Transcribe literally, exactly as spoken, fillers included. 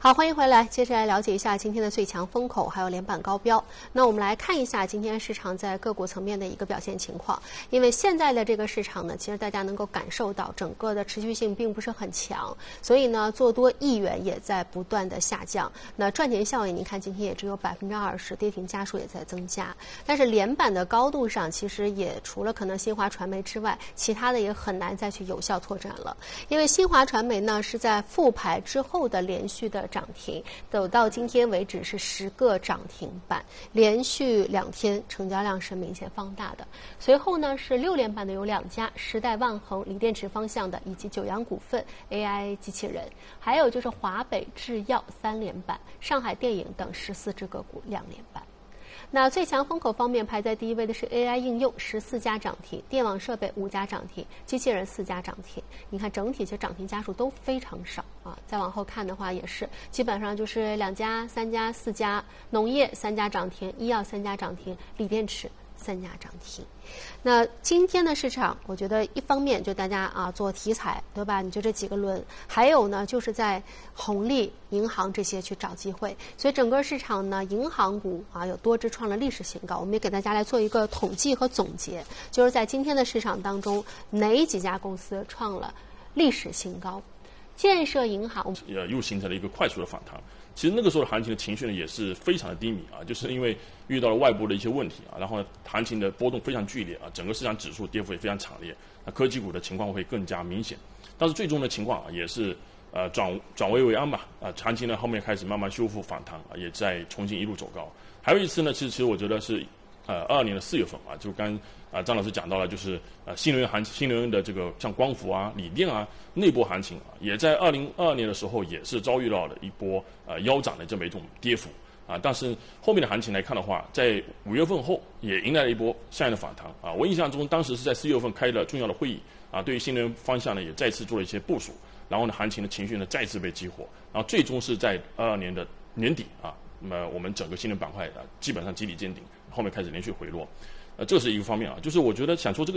好，欢迎回来，接着来了解一下今天的最强风口，还有连板高标。那我们来看一下今天市场在个股层面的一个表现情况。因为现在的这个市场呢，其实大家能够感受到整个的持续性并不是很强，所以呢，做多意愿也在不断的下降。那赚钱效应，您看今天也只有百分之二十，跌停家数也在增加。但是连板的高度上，其实也除了可能新华传媒之外，其他的也很难再去有效拓展了。因为新华传媒呢是在复牌之后的连续的涨停，走到今天为止是十个涨停板，连续两天成交量是明显放大的。随后呢是六连板的有两家，时代万恒锂电池方向的，以及九阳股份 A I 机器人，还有就是华北制药三连板，上海电影等十四只个股两连板。那最强风口方面，排在第一位的是 A I 应用，十四家涨停，电网设备五家涨停，机器人四家涨停。你看整体其实涨停家数都非常少啊。再往后看的话，也是基本上就是两家、三家、四家，农业三家涨停，医药三家涨停，锂电池三家涨停。那今天的市场，我觉得一方面就大家啊做题材，对吧？你就这几个轮，还有呢就是在红利、银行这些去找机会。所以整个市场呢，银行股啊有多只创了历史新高。我们也给大家来做一个统计和总结，就是在今天的市场当中，哪几家公司创了历史新高？建设银行呃又形成了一个快速的反弹。其实那个时候的行情的情绪呢也是非常的低迷啊，就是因为遇到了外部的一些问题啊，然后呢行情的波动非常剧烈啊，整个市场指数跌幅也非常惨烈，那科技股的情况会更加明显。但是最终的情况啊也是呃转转危为安吧啊，行情呢后面开始慢慢修复反弹啊，也在重新一路走高。还有一次呢，其实其实我觉得是呃二二年的四月份啊，就刚啊张老师讲到了，就是呃新能源行新能源的这个像光伏啊、锂电啊那波行情啊，也在二零二二年的时候也是遭遇到了一波呃腰斩的这么一种跌幅啊。但是后面的行情来看的话，在五月份后也迎来了一波相应的反弹啊。我印象中当时是在四月份开了重要的会议啊，对于新能源方向呢也再次做了一些部署，然后呢行情的情绪呢再次被激活，然后最终是在二二年的年底啊，那么我们整个新能源板块啊基本上集体见顶，后面开始连续回落。呃，这是一个方面啊，就是我觉得想说这个。